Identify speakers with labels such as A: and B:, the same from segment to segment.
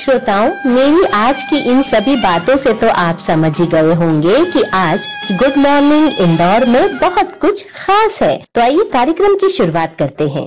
A: श्रोताओं, मेरी आज की इन सभी बातों से तो आप समझ ही गए होंगे कि आज गुड मॉर्निंग इंदौर में बहुत कुछ खास है। तो आइए कार्यक्रम की शुरुआत करते हैं।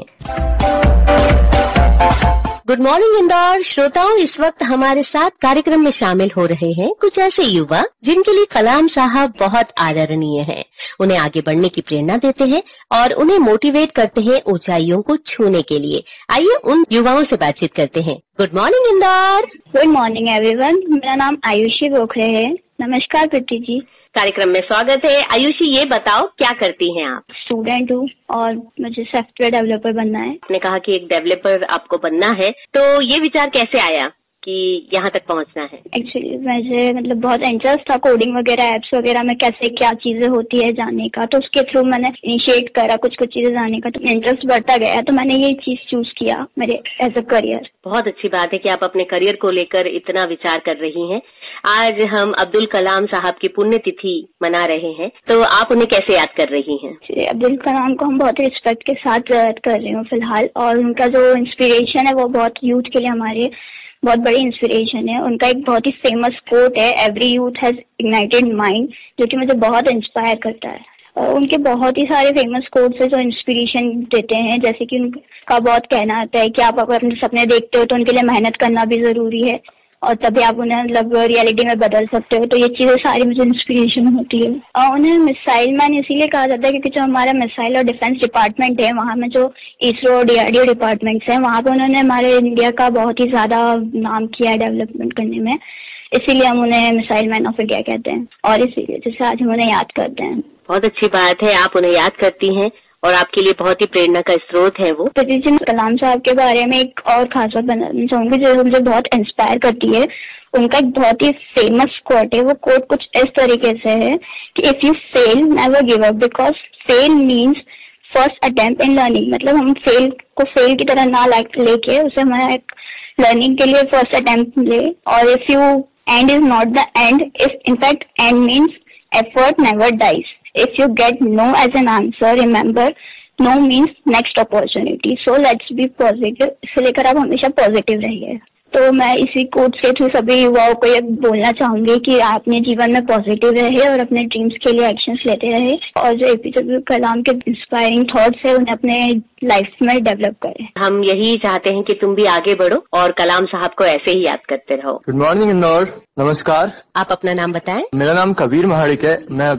A: गुड मॉर्निंग इंदौर श्रोताओं, इस वक्त हमारे साथ कार्यक्रम में शामिल हो रहे हैं कुछ ऐसे युवा जिनके लिए कलाम साहब बहुत आदरणीय हैं। उन्हें आगे बढ़ने की प्रेरणा देते हैं और उन्हें मोटिवेट करते हैं ऊंचाइयों को छूने के लिए। आइए उन युवाओं से बातचीत करते हैं। Good morning Indore.
B: Good morning everyone, मेरा नाम आयुषी गोखले है। नमस्कार प्रीति जी।
A: कार्यक्रम में स्वागत है। आयुषी, ये बताओ क्या करती हैं आप?
B: स्टूडेंट हूँ और मुझे सॉफ्टवेयर डेवलपर बनना है।
A: आपने कहा कि एक डेवलपर आपको बनना है, तो ये विचार कैसे आया कि यहाँ तक पहुँचना है?
B: एक्चुअली मुझे बहुत इंटरेस्ट था कोडिंग वगैरह, एप्स वगैरह में कैसे क्या चीजें होती है जानने का, तो उसके थ्रू मैंने इनिशिएट करा कुछ चीजें जानने का, तो इंटरेस्ट बढ़ता गया, तो मैंने ये चीज चूज किया मेरे एज अ करियर।
A: बहुत अच्छी बात है कि आप अपने करियर को लेकर इतना विचार कर रही हैं। आज हम अब्दुल कलाम साहब की पुण्यतिथि मना रहे हैं, तो आप उन्हें कैसे याद कर रही हैं?
B: अब्दुल कलाम को हम बहुत रिस्पेक्ट के साथ याद कर रही हूँ फिलहाल, और उनका जो इंस्पिरेशन है वो बहुत यूथ के लिए हमारे बहुत बड़ी इंस्पिरेशन है। उनका एक बहुत ही फेमस कोट है, every youth has ignited mind, जो कि मुझे बहुत इंस्पायर करता है। उनके बहुत ही सारे फेमस कोट्स है जो इंस्पिरेशन देते हैं, जैसे कि उनका बहुत कहना आता है कि आप अगर अपने सपने देखते हो तो उनके लिए मेहनत करना भी जरूरी है और तभी आप उन्हें रियलिटी में बदल सकते हो। तो ये चीजें सारी मुझे इंस्पिरेशन होती है। और उन्हें मिसाइल मैन इसीलिए कहा जाता है क्योंकि जो हमारा मिसाइल और डिफेंस डिपार्टमेंट है, वहाँ में जो इसरो डीआरडीओ डिपार्टमेंट्स हैं, वहाँ पे उन्होंने हमारे इंडिया का बहुत ही ज्यादा नाम किया है डेवलपमेंट करने में, इसीलिए हम उन्हें मिसाइल मैन ऑफ इंडिया कहते हैं और इसीलिए जैसे आज हम उन्हें याद करते हैं।
A: बहुत अच्छी बात है, आप उन्हें याद करती हैं और आपके लिए बहुत ही प्रेरणा का स्रोत है वो।
B: प्रदीप जी, कलाम साहब के बारे में एक और खास बात बताना चाहूंगी जो मुझे बहुत इंस्पायर करती है। उनका एक बहुत ही फेमस कोट है, वो कोट कुछ इस तरीके से है कि if you fail never give up, because fail means first attempt in learning. मतलब हम फेल को फेल की तरह ना लेके उसे हमारा एक लर्निंग के लिए फर्स्ट अटेम्प्ट ले। और if you and is not the end, if in fact and means effort never dies. If you get no as an answer, remember no means next opportunity. So let's be positive. इसे लेकर आप हमेशा positive रहिए। तो मैं इसी coat के through सभी युवाओं को ये बोलना चाहूंगी कि आप अपने जीवन में पॉजिटिव रहे और अपने ड्रीम्स के लिए एक्शंस लेते रहे, और जो एपीजे अब्दुल कलाम के इंस्पायरिंग थॉट्स है उन्हें अपने लाइफ में डेवलप करें।
A: हम यही चाहते हैं कि तुम भी आगे बढ़ो और कलाम साहब को ऐसे ही याद करते रहो।
C: Good morning Indore. नमस्कार।
A: आप अपना नाम बताएं।
C: मेरा नाम कबीर महाड़िक है। मैं